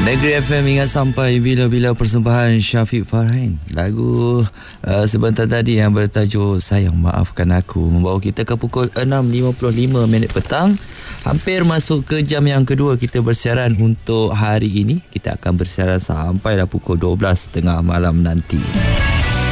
Negeri FM ingat sampai bila-bila persembahan Syafiq Farhan. Lagu sebentar tadi yang bertajuk Sayang Maafkan Aku membawa kita ke pukul 6.55 petang. Hampir masuk ke jam yang kedua kita bersiaran untuk hari ini. Kita akan bersiaran sampailah pukul 12.30 malam nanti.